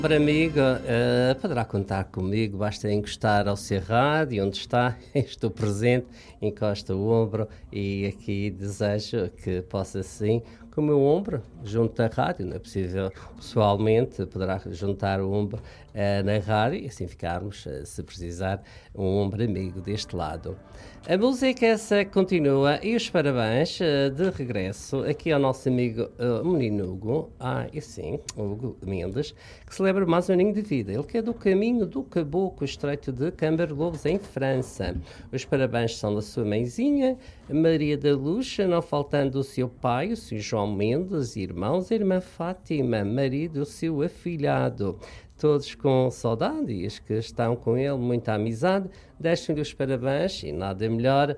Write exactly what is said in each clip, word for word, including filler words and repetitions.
Para amigo, eh, poderá contar comigo, basta encostar ao seu rádio, onde está, estou presente, encosta o ombro e aqui desejo que possa sim, com o meu ombro, junto à rádio, não é possível pessoalmente, poderá juntar o ombro eh, na rádio e assim ficarmos, eh, se precisar, um ombro amigo deste lado. A música essa continua e os parabéns eh, de regresso aqui ao nosso amigo eh, menino Hugo, ah, e sim, Hugo Mendes, que celebra mais um aninho de vida. Ele que é do caminho do Caboclo Estreito de Cambarlobos, em França. Os parabéns são da sua mãezinha, Maria da Luz, não faltando o seu pai, o seu João Mendes, irmãos, a irmã Fátima, marido, o seu afilhado. Todos com saudade e os que estão com ele, muita amizade, deixam-lhe os parabéns e nada melhor,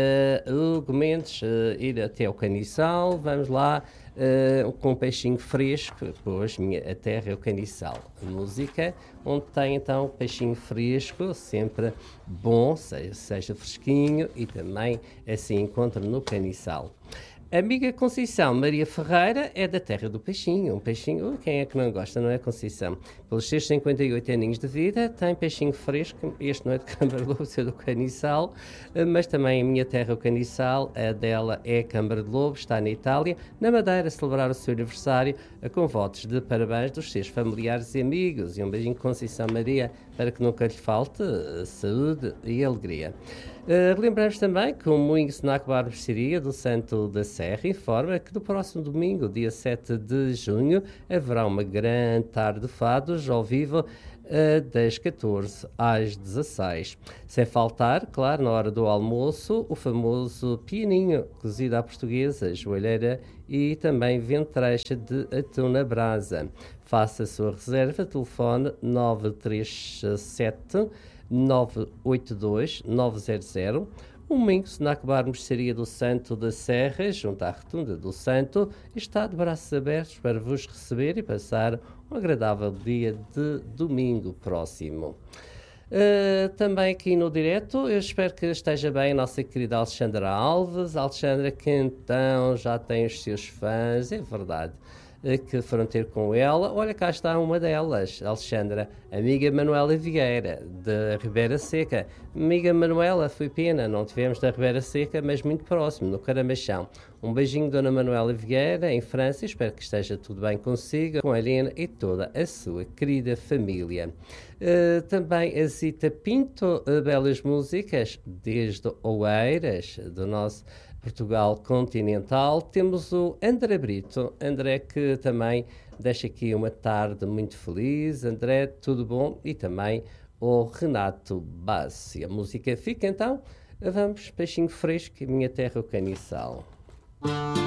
uh, Hugo Mendes, uh, ir até ao Caniçal, vamos lá, uh, com um peixinho fresco, pois minha, a terra é o Caniçal. A música, onde tem então peixinho fresco, sempre bom, seja, seja fresquinho e também assim encontra no Caniçal. A amiga Conceição Maria Ferreira é da terra do peixinho. Um peixinho, uh, quem é que não gosta, não é, Conceição? Pelos seus cinquenta e oito aninhos de vida, tem peixinho fresco. Este não é de Cambarlobos, é do Caniçal, uh, mas também a minha terra, o Caniçal, a dela é Cambarlobos, está na Itália, na Madeira, a celebrar o seu aniversário, uh, com votos de parabéns dos seus familiares e amigos. E um beijinho, Conceição Maria, para que nunca lhe falte uh, saúde e alegria. Uh, lembramos também que o Moinho Snack Bar Mercearia do Santo da Serra informa que do próximo domingo, dia sete de junho, haverá uma grande tarde de fados ao vivo uh, das catorze às dezasseis. Sem faltar, claro, na hora do almoço, o famoso pianinho cozido à portuguesa, joelheira e também ventrecha de atum na brasa. Faça a sua reserva, telefone nove três sete nove oito dois nove zero zero. O Mingo Snack Bar Mercearia do Santo da Serra, junto à Rotunda do Santo, está de braços abertos para vos receber e passar um agradável dia de domingo próximo. Uh, também aqui no direto, eu espero que esteja bem a nossa querida Alexandra Alves. Alexandra que então já tem os seus fãs, é verdade, que foram ter com ela. Olha, cá está uma delas, Alexandra, amiga Manuela Vieira, da Ribeira Seca. Amiga Manuela, foi pena, não tivemos da Ribeira Seca, mas muito próximo, no Caramachão. Um beijinho, Dona Manuela Vieira, em França, espero que esteja tudo bem consigo, com a Helena e toda a sua querida família. Uh, também a Zita Pinto, uh, belas músicas, desde Oeiras, do nosso Portugal continental. Temos o André Brito, André que também deixa aqui uma tarde muito feliz. André, tudo bom? E também o Renato Bassi. A música fica então, vamos, peixinho fresco, minha terra o Caniçal.